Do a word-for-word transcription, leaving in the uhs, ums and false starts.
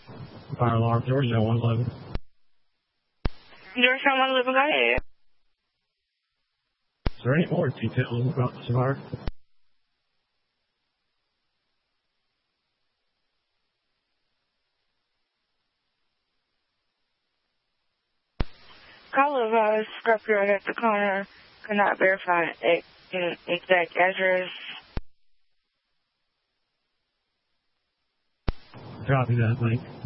Fire alarm, Georgia one eleven. Georgia one eleven, go ahead. Is there any more details about this fire? Call of uh, scrapyard at the corner. Cannot verify an exact address. Copy that, thanks.